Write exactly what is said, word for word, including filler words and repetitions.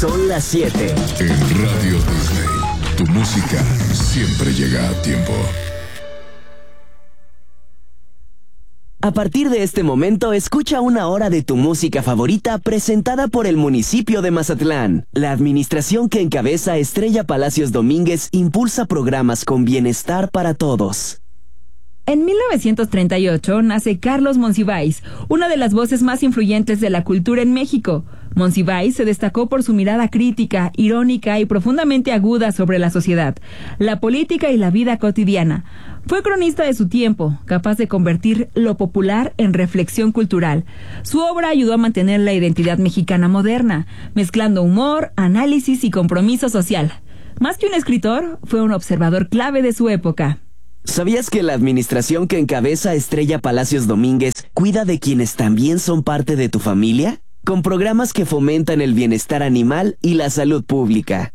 Son las siete. En Radio Disney, tu música siempre llega a tiempo. A partir de este momento, escucha una hora de tu música favorita presentada por el municipio de Mazatlán. La administración que encabeza Estrella Palacios Domínguez impulsa programas con bienestar para todos. En mil novecientos treinta y ocho nace Carlos Monsiváis, una de las voces más influyentes de la cultura en México. Monsiváis se destacó por su mirada crítica, irónica y profundamente aguda sobre la sociedad, la política y la vida cotidiana. Fue cronista de su tiempo, capaz de convertir lo popular en reflexión cultural. Su obra ayudó a mantener la identidad mexicana moderna, mezclando humor, análisis y compromiso social. Más que un escritor, fue un observador clave de su época. ¿Sabías que la administración que encabeza Estrella Palacios Domínguez cuida de quienes también son parte de tu familia? Con programas que fomentan el bienestar animal y la salud pública.